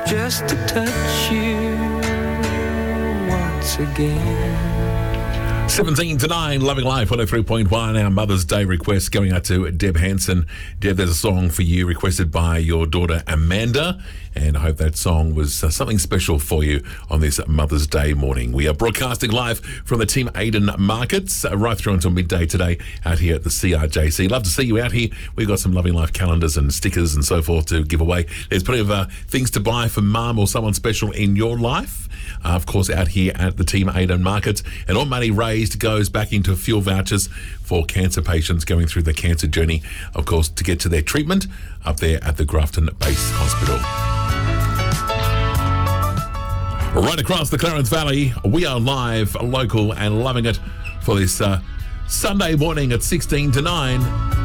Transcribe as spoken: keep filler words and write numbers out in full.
just to touch you once again. seventeen to nine, Loving Life, one oh three point one. Our Mother's Day request going out to Deb Hanson. Deb, there's a song for you requested by your daughter Amanda, and I hope that song was uh, something special for you on this Mother's Day morning. We are broadcasting live from the Team Aiden Markets uh, right through until midday today out here at the C R J C. Love to see you out here. We've got some Loving Life calendars and stickers and so forth to give away. There's plenty of uh, things to buy for mum or someone special in your life. Uh, of course, out here at the Team Aiden Markets, and all money raised goes back into fuel vouchers for cancer patients going through the cancer journey, of course, to get to their treatment up there at the Grafton Base Hospital. Right across the Clarence Valley, we are live, local, and loving it for this uh, Sunday morning at sixteen to nine.